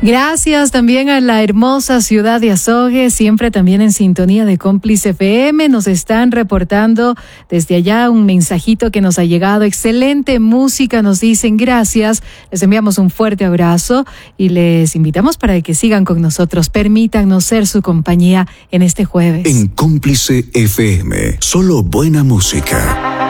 Gracias también a la hermosa ciudad de Azogue, siempre también en sintonía de Cómplice FM. Nos están reportando desde allá un mensajito que nos ha llegado. Excelente música, nos dicen gracias. Les enviamos un fuerte abrazo y les invitamos para que sigan con nosotros. Permítanos ser su compañía en este jueves. En Cómplice FM, solo buena música.